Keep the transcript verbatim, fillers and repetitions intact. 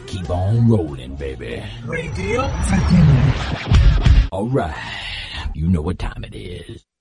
keep on rolling, baby. Radio. All right, you know what time it is.